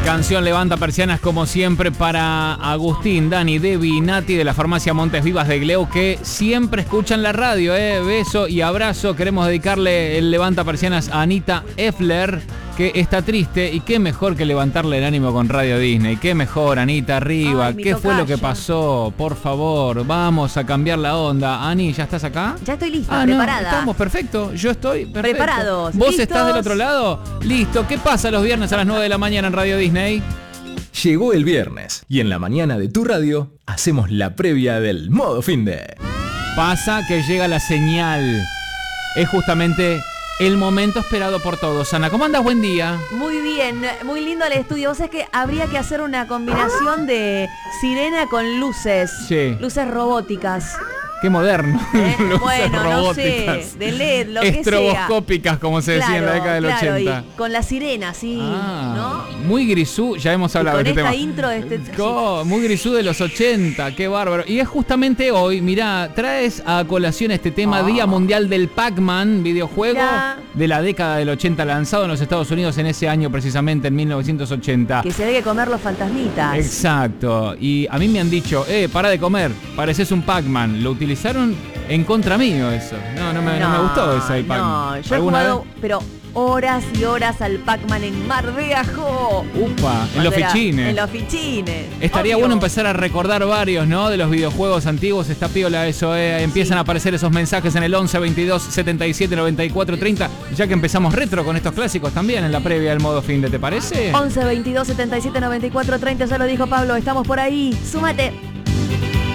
Canción Levanta Persianas como siempre para Agustín, Dani, Debbie y Nati de la farmacia Montes Vivas de Gleu, que siempre escuchan la radio. Beso y abrazo. Queremos dedicarle el Levanta Persianas a Anita Effler, que está triste, y qué mejor que levantarle el ánimo con Radio Disney. Qué mejor, Anita, arriba. Ay, ¿Qué fue lo que pasó? Por favor, vamos a cambiar la onda. Ani, ¿ya estás acá? Ya estoy lista, preparada. No, estamos, perfecto. Yo estoy perfecto. Preparados. ¿Vos ¿Listos? estás del otro lado? Listo. ¿Qué pasa los viernes a las 9 de la mañana en Radio Disney? Llegó el viernes y en la mañana de tu radio hacemos la previa del modo finde. Pasa que llega la señal. Es justamente el momento esperado por todos. Ana, ¿cómo andas? Buen día. Muy bien, muy lindo el estudio. Vos sabés que habría que hacer una combinación de sirena con luces. Sí. Luces robóticas. Qué moderno. Luces Bueno, no robóticas. sé, de LED, lo que sea. Estroboscópicas, como se decía en la década del 80. Y con la sirena, sí, ¿no? Muy grisú, ya hemos hablado de este tema. Con esta intro Muy grisú de los 80, qué bárbaro. Y es justamente hoy, mirá, traes a colación este tema, Día Mundial del Pac-Man, videojuego de la década del 80, lanzado en los Estados Unidos en ese año precisamente, en 1980. Que se ve que comer los fantasmitas. Exacto. Y a mí me han dicho, pará de comer, pareces un Pac-Man. Lo utilizaron en contra mío eso. No me gustó ese Pac-Man. No, yo he jugado, pero horas y horas al Pac-Man en Mar de Ajó. Upa, en los fichines. En los fichines. Estaría obvio. bueno empezar a recordar varios, ¿no? De los videojuegos antiguos. Está piola eso, Empiezan a aparecer esos mensajes en el 11 22 77 94 30. Ya que empezamos retro con estos clásicos también en la previa del modo finde, ¿te parece? 11 22 77 94 30, ya lo dijo Pablo, estamos por ahí. Súmate.